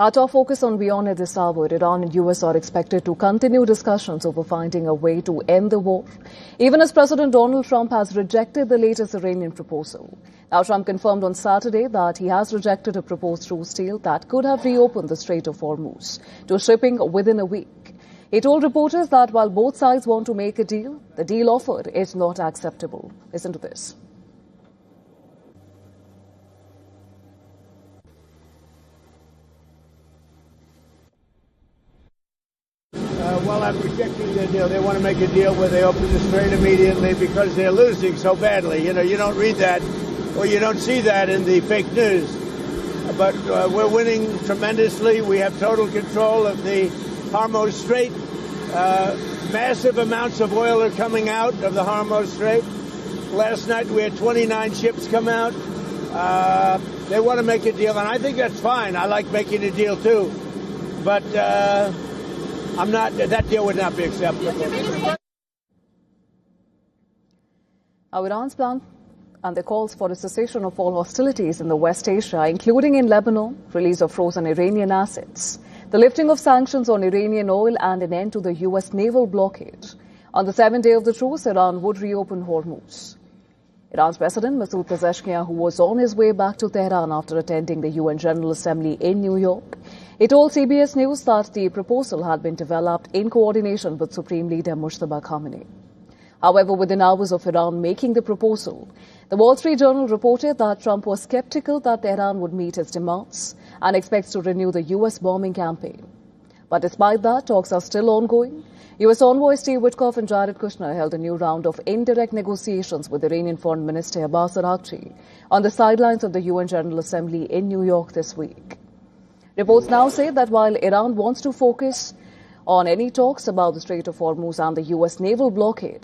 Our top focus on beyond at this hour. Iran and US are expected to continue discussions over finding a way to end the war, even as President Donald Trump has rejected the latest Iranian proposal. Now, Trump confirmed on Saturday that he has rejected a proposed truce deal that could have reopened the Strait of Hormuz to shipping within a week. He told reporters that while both sides want to make a deal, the deal offered is not acceptable. Listen to this. Well, I'm rejecting the deal. They want to make a deal where they open the strait immediately because they're losing so badly. You know, you don't read that or you don't see that in the fake news. But we're winning tremendously. We have total control of the Hormuz Strait. Massive amounts of oil are coming out of the Hormuz Strait. Last night we had 29 ships come out. They want to make a deal, and I think that's fine. I like making a deal too. But that deal would not be acceptable. Now, Iran's plan and the calls for a cessation of all hostilities in the West Asia, including in Lebanon, release of frozen Iranian assets, the lifting of sanctions on Iranian oil and an end to the U.S. naval blockade. On the 7th day of the truce, Iran would reopen Hormuz. Iran's President Masoud Pezeshkian, who was on his way back to Tehran after attending the UN General Assembly in New York, he told CBS News that the proposal had been developed in coordination with Supreme Leader Mujtaba Khamenei. However, within hours of Iran making the proposal, the Wall Street Journal reported that Trump was skeptical that Tehran would meet his demands and expects to renew the U.S. bombing campaign. But despite that, talks are still ongoing. U.S. envoy Steve Witkoff and Jared Kushner held a new round of indirect negotiations with Iranian Foreign Minister Abbas Araghchi on the sidelines of the UN General Assembly in New York this week. Reports now say that while Iran wants to focus on any talks about the Strait of Hormuz and the U.S. naval blockade,